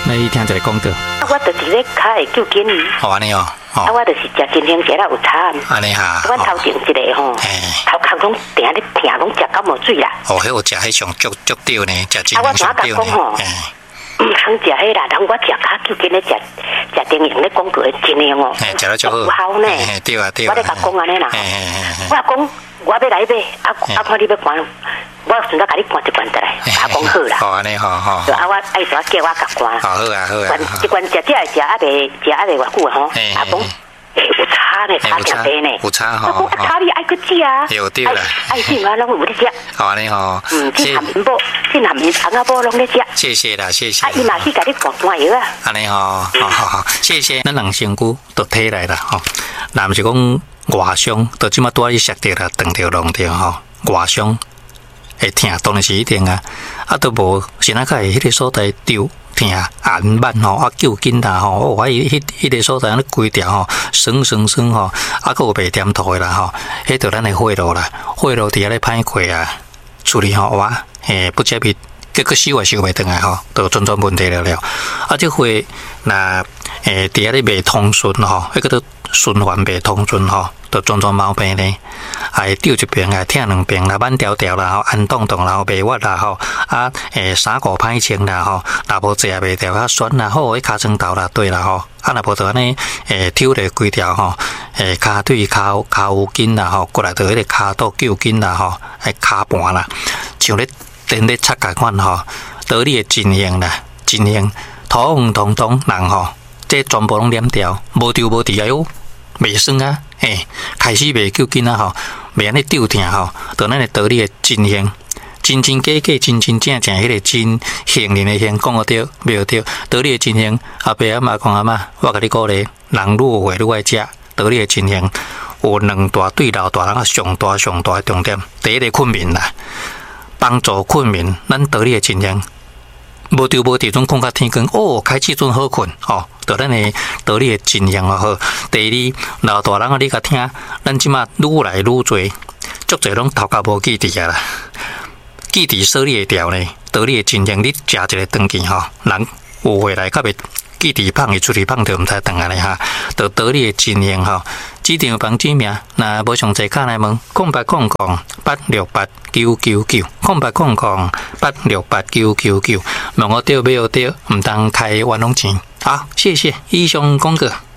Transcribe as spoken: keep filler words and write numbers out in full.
那你听一个广告。 啊，我就是咧卡会救紧。 好安尼哦。 啊，我就是食真香食了有差。 安尼哈。 我头前一个吼，头壳拢定咧疼，拢食到无水啦。 哦，迄有食迄上足足吊呢，食真香上吊呢。 唔通食迄啦，人我食卡救紧咧食食电影咧广告真香哦。 嘿，食了足好。 有效呢。 对啊对啊。 我咧甲讲安尼啦。我讲我要来买，啊啊看你要关。我顺便甲你关一关得来，阿讲好啦。 好安尼，好好。 啊，我爱啥叫我甲关。 好好啊，好啊。 一关食食来食，啊未食啊未偌久吼。阿讲有差呢，差点多呢。 有差吼。 我讲差你爱去食啊。 有对啦。 爱食啊，拢有咧食。 好安尼吼。 嗯，这含面包，这含面红啊包拢咧食。 谢谢啦，谢谢。 啊，伊嘛去甲你灌干药啊。 安尼吼，好好好，谢谢。咱人身躯都体来啦吼，那毋是讲外伤，都即马拄仔去摔着啦，断着弄着吼，外伤。会疼当然是一定啊，啊都无先啊，会迄个所在丢疼按慢吼，啊救紧啦吼，我迄迄迄个所在安尼规条吼，酸酸酸吼，啊佫有袂点头的啦吼，迄着咱的血路啦，血路伫遐咧歹溃啊，处理好哇，诶不接皮，结果收也收袂转来吼，都全全问题了了，啊这血那诶伫遐咧袂通顺吼，迄个都循环袂通顺吼。都种种毛病呢，还丢一边啊，疼两边啦，慢条条啦，吼，按动动啦，袂屈啦，吼，啊，诶，衫裤歹穿啦，吼，若无坐也袂调较酸啦，好，迄骹床头啦，对啦，吼，啊，若无就安尼，诶，抽咧规条吼，诶，骹对骹骹有筋啦，吼，过来就迄个骹肚揪筋啦，吼，诶，骹盘啦，像咧电咧擦共款吼，倒你诶真型啦，真型，土黄通通人吼，这全部拢黏掉，无丢无伫哎哟。袂酸啊，诶，开始袂救紧啊吼，袂安尼丢疼吼，就咱会得你诶真形，真真假假，真真正正，迄个真形人诶形，讲个对，袂对，得你诶真形，阿伯阿妈讲阿嬷，我甲你鼓励，人愈有话愈爱食，得你诶真形，有两大对老大人啊，上大上大诶重点，第一个困眠啦，帮助困眠，咱得你诶真形。无丢无地，总困到天光哦，开始阵好困哦，就咱诶道理诶真样啊好。第二，老大人啊，你甲听，咱即马愈来愈多，足侪拢头壳无记忆啊啦，记忆说你会调呢，道理诶真样，你食一个长期吼，人有回来较袂记忆胖，伊出去胖就毋知长安尼哈，就道理诶真样吼。指定房指名，若无上侪卡来问，空八空空八六八九九九，空八空空八六八九九九，问我对没有对，唔当开玩弄钱。好，谢谢以上广告。